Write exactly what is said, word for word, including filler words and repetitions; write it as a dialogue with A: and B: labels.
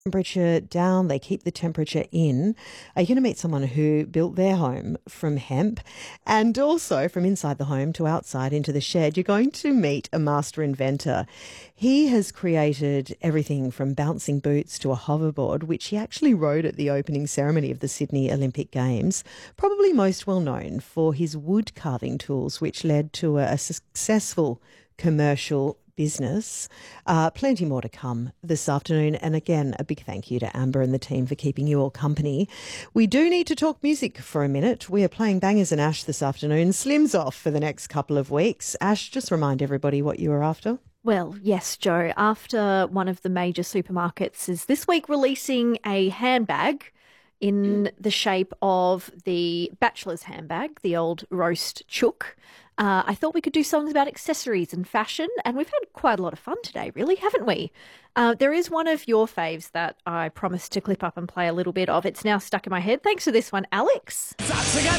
A: temperature down, they keep the temperature in. Are you going to meet someone who built their home from hemp and also from inside the home to outside into the shed? You're going to meet a master inventor. He has created everything from bouncing boots to a hoverboard, which he actually rode at the opening ceremony of the Sydney Olympic Games, probably most well known for his wood carving tools, which led to a, a successful commercial business. Uh, plenty more to come this afternoon. And again, a big thank you to Amber and the team for keeping you all company. We do need to talk music for a minute. We are playing Bangers and Ash this afternoon. Slim's off for the next couple of weeks. Ash, just remind everybody what you were after.
B: Well, yes, Joe. After one of the major supermarkets is this week releasing a handbag in the shape of the bachelor's handbag, the old roast chook. Uh, I thought we could do songs about accessories and fashion, and we've had quite a lot of fun today, really, haven't we? Uh, there is one of your faves that I promised to clip up and play a little bit of. It's now stuck in my head. Thanks for this one, Alex.